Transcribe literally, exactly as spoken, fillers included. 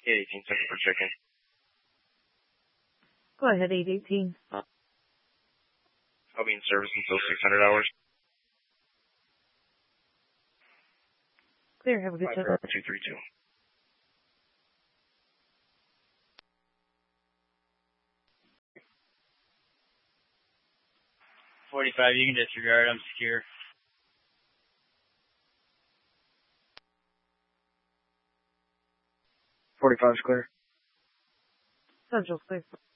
eighteen, second for check-in. Go ahead, eight eighteen. I'll be in service until six hundred hours. Clear, have a good time. two three two. forty-five, you can disregard, I'm secure. forty-five is clear. Central's clear.